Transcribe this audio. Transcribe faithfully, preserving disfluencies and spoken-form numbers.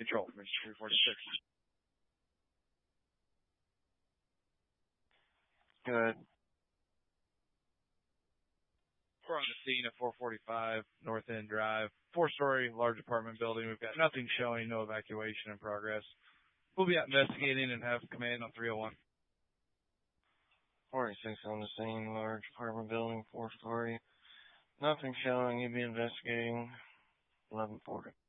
Control, Mission three forty-six. Good. We're on the scene at four forty-five North End Drive. Four-story, large apartment building. We've got nothing showing, no evacuation in progress. We'll be out investigating and have command on three oh one. forty-six on the scene, large apartment building, four-story. Nothing showing. You'll be investigating. eleven forty.